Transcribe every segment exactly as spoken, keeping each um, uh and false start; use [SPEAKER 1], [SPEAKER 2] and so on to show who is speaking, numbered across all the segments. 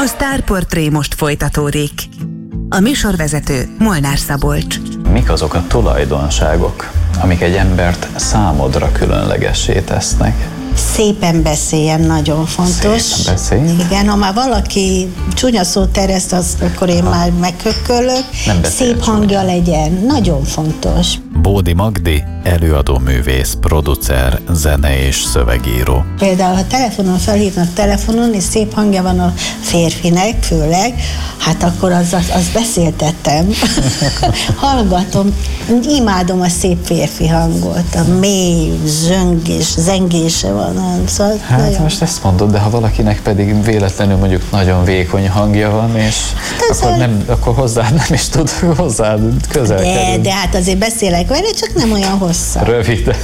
[SPEAKER 1] A Sztárportré most folytatódik. A műsorvezető Molnár Szabolcs.
[SPEAKER 2] Mik azok a tulajdonságok, amik egy embert számodra különlegessé tesznek?
[SPEAKER 3] Szépen beszéljen, nagyon fontos.
[SPEAKER 2] Szépen beszéljen?
[SPEAKER 3] Igen, ha már valaki csúnya szót tereszt, az, akkor én ha. már megkökkölök. Szép hangja csúnya. Legyen, nagyon fontos.
[SPEAKER 2] Bódi Magdi, előadóművész, producer, zene és szövegíró.
[SPEAKER 3] Például, ha telefonon felhívnak telefonon, és szép hangja van a férfinek, főleg, hát akkor az, az, az beszéltettem. Hallgatom, imádom a szép férfi hangot, a mély zöngés, zengése van. Szóval
[SPEAKER 2] hát
[SPEAKER 3] nagyon...
[SPEAKER 2] most ezt mondod, de ha valakinek pedig véletlenül mondjuk nagyon vékony hangja van, és akkor, az nem, akkor hozzád nem is tud hozzád közel
[SPEAKER 3] de,
[SPEAKER 2] kerülni.
[SPEAKER 3] de hát azért beszélek vele, csak nem olyan hosszan.
[SPEAKER 2] Rövid.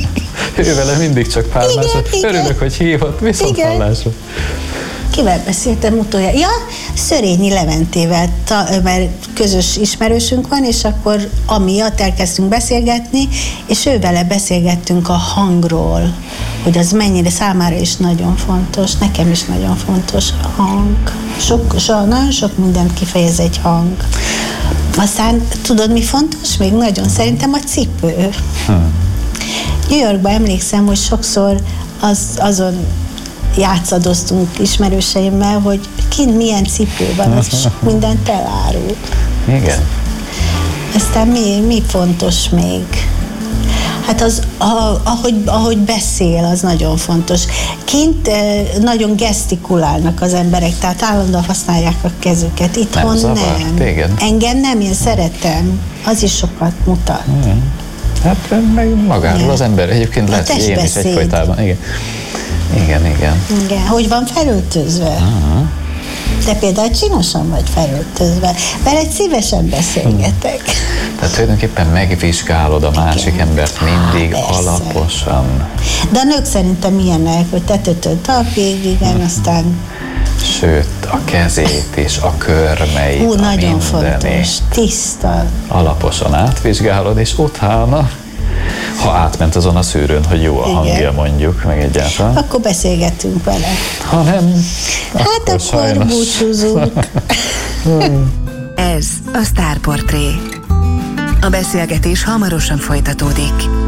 [SPEAKER 2] Ő vele mindig csak pár másod. Örülök, hogy hívott, viszont hallásra.
[SPEAKER 3] Kivel beszéltem utoljára? Ja, Szörényi Leventével, ta, mert közös ismerősünk van, és akkor amiatt elkezdtünk beszélgetni, és ővele beszélgettünk a hangról, hogy az mennyire számára is nagyon fontos, nekem is nagyon fontos a hang. Sok, so, nagyon sok mindent kifejez egy hang. Aztán tudod, mi fontos? Még nagyon szerintem a cipő. Hmm. New Yorkban emlékszem, hogy sokszor az, azon játszadoztunk ismerőseimmel, hogy kint milyen cipő van, az is mindent elárul.
[SPEAKER 2] Igen.
[SPEAKER 3] Aztán mi, mi fontos még? Hát az, ahogy, ahogy beszél, az nagyon fontos. Kint eh, nagyon gesztikulálnak az emberek, tehát állandóan használják a kezüket. Itthon nem. nem.
[SPEAKER 2] Téged?
[SPEAKER 3] Engem nem, én szeretem. Az is sokat mutat.
[SPEAKER 2] Hmm. Hát meg magáról ja. az ember. Egyébként lehet, hogy én is egyfajtában. Igen. Igen, igen.
[SPEAKER 3] Igen, hogy van felöltözve. Uh-huh. De például csinosan vagy felöltözve, veled szívesen beszélgetek.
[SPEAKER 2] Tehát tulajdonképpen megvizsgálod a másik igen. embert mindig Há, alaposan.
[SPEAKER 3] De a nők szerintem ilyenek, hogy tetőtől talpig, igen, uh-huh. aztán...
[SPEAKER 2] Sőt, a kezét és a körmeit,
[SPEAKER 3] Hú,
[SPEAKER 2] a
[SPEAKER 3] nagyon
[SPEAKER 2] mindenét.
[SPEAKER 3] fontos, tiszta.
[SPEAKER 2] Alaposan átvizsgálod, és utána, ha átment azon a szűrőn, hogy jó a igen. hangja mondjuk, meg egyáltalán.
[SPEAKER 3] Akkor beszélgetünk vele.
[SPEAKER 2] Ha nem,
[SPEAKER 3] hát akkor, akkor búcsúzunk.
[SPEAKER 1] Ez a Sztárportré. A beszélgetés hamarosan folytatódik.